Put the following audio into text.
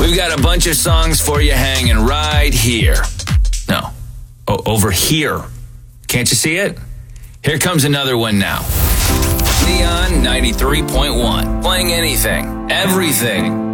We've got a bunch of songs for you hanging right here. No, over here. Can't you see it? Here comes another one now. Neon 93.1. Playing anything, everything.